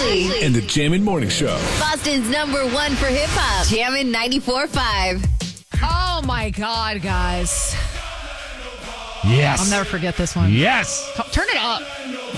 Ashley. And the Jammin' Morning Show. Boston's #1 for hip hop. Jammin' 94.5. Oh, my God, guys. Yes. I'll never forget this one. Yes. Turn it up.